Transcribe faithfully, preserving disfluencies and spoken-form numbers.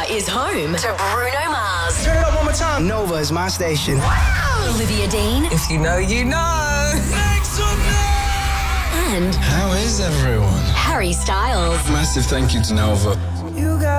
Nova is home to Bruno Mars. Turn it up one more time. Nova is my station. Wow. Olivia Dean. If you know, you know. Make some noise. And how is everyone? Harry Styles. Massive thank you to Nova. You got